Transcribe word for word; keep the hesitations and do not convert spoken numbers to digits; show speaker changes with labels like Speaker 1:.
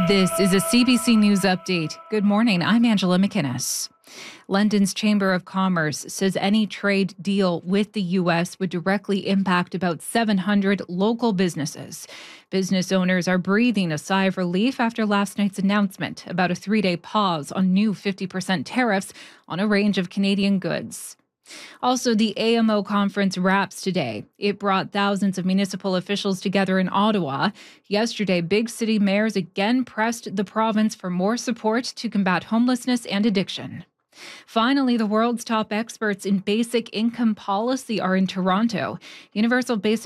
Speaker 1: This is a C B C News update. Good morning. I'm Angela McInnes. London's Chamber of Commerce says any trade deal with the U S would directly impact about seven hundred local businesses. Business owners are breathing a sigh of relief after last night's announcement about a three-day pause on new fifty percent tariffs on a range of Canadian goods. Also, the A M O conference wraps today. It brought thousands of municipal officials together in Ottawa. Yesterday, big city mayors again pressed the province for more support to combat homelessness and addiction. Finally, the world's top experts in basic income policy are in Toronto. Universal Basic